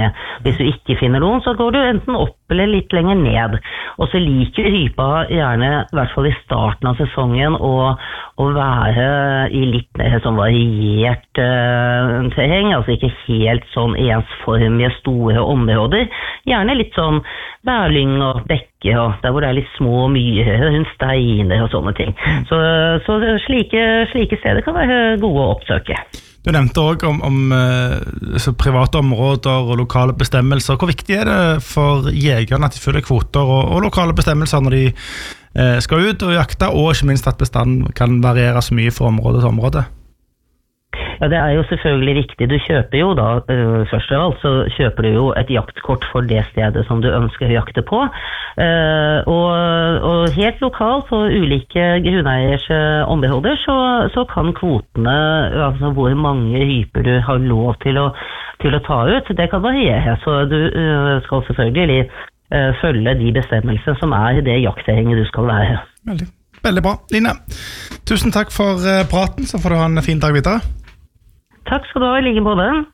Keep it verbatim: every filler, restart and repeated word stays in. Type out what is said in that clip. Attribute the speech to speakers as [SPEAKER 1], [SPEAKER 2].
[SPEAKER 1] terrenget. Hvis du ikke finner noen, så går du enten opp eller litt lenger ned. Og så liker hypa gjerne, i hvert fall i starten av sesongen, å, å være i litt mer sånn variert uh, terreng, altså ikke helt sånn ensformige store områder. Gjerne litt sånn bærlyng og bekker, og der hvor det er litt små myrer, rundt steiner og sånne ting. Så, så slike, slike steder kan være gode å oppsøke.
[SPEAKER 2] Du nevnte også om, om uh, private områder og lokale bestemmelser. Hvor viktig er det for jegerne at de følger kvoter og, og lokale bestemmelser når de uh, skal ut og jakte, og ikke minst at bestanden kan variere så mye fra område til område?
[SPEAKER 1] Ja, det er jo selvfølgelig viktig. Du kjøper jo da, uh, først og alt, så kjøper du jo et jaktkort for det stedet som du ønsker å jakte på. Uh, og, og helt lokalt på ulike grunneiers uh, områder, så, så kan kvotene, altså hvor mange hyper du har lov til å, til å ta ut, det kan variere. Så du uh, skal selvfølgelig uh, følge de bestemmelsene som er i det jaktterrenget du skal være.
[SPEAKER 2] Veldig, veldig bra. Line, tusen takk for uh, praten, så får du ha en fin dag videre.
[SPEAKER 1] Takk skal du ha, i like måte.